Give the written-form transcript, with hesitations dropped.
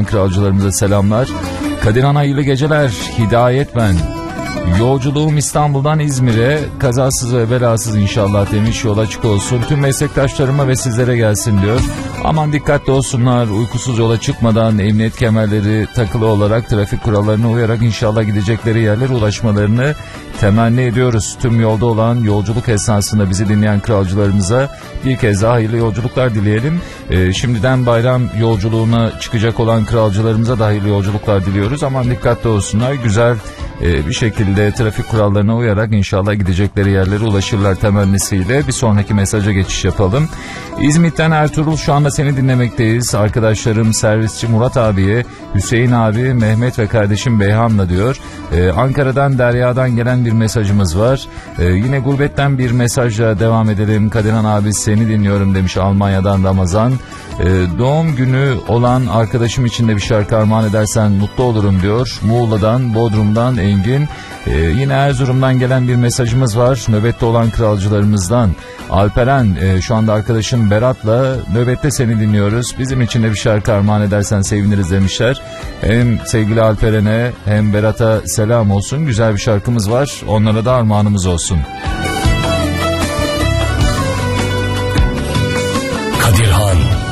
kralcılarımıza selamlar. Kadirhan hayırlı geceler. Hidayet ben. Yolculuğum İstanbul'dan İzmir'e, kazasız ve belasız inşallah demiş, yol açık olsun. Tüm meslektaşlarıma ve sizlere gelsin diyor. Aman dikkatli olsunlar, uykusuz yola çıkmadan emniyet kemerleri takılı olarak trafik kurallarına uyarak inşallah gidecekleri yerlere ulaşmalarını temenni ediyoruz. Tüm yolda olan, yolculuk esnasında bizi dinleyen kralcılarımıza bir kez daha hayırlı yolculuklar dileyelim. Şimdiden bayram yolculuğuna çıkacak olan kralcılarımıza da hayırlı yolculuklar diliyoruz. Aman dikkatli olsunlar, güzel bir şekilde trafik kurallarına uyarak inşallah gidecekleri yerlere ulaşırlar temennisiyle bir sonraki mesaja geçiş yapalım. İzmit'ten Ertuğrul, şu anda seni dinlemekteyiz. Arkadaşlarım servisçi Murat abiye, Hüseyin abi, Mehmet ve kardeşim Beyhan'la diyor. Ankara'dan Derya'dan gelen bir mesajımız var. Yine gurbetten bir mesajla devam edelim. Kadirhan abi seni dinliyorum demiş Almanya'dan Ramazan. Doğum günü olan arkadaşım için de bir şarkı armağan edersen mutlu olurum diyor. Muğla'dan, Bodrum'dan Engin. Yine Erzurum'dan gelen bir mesajımız var. Nöbette olan kralcılarımızdan Alperen, şu anda arkadaşım Berat'la nöbette seni dinliyoruz. Bizim için de bir şarkı armağan edersen seviniriz demişler. Hem sevgili Alperen'e hem Berat'a selam olsun. Güzel bir şarkımız var. Onlara da armağanımız olsun. Kadirhan